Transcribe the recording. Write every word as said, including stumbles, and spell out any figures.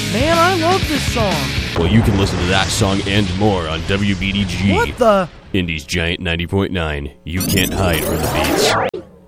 Man, I love this song. Well, you can listen to that song and more on W B D G. What the? Indy's Giant ninety point nine. You can't hide from the beats.